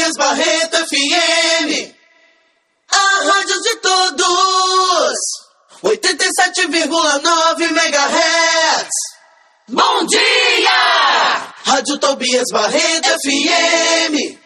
Tobias Barreto FM, a rádio de todos, 87,9 MHz. Bom dia! Rádio Tobias Barreto FM.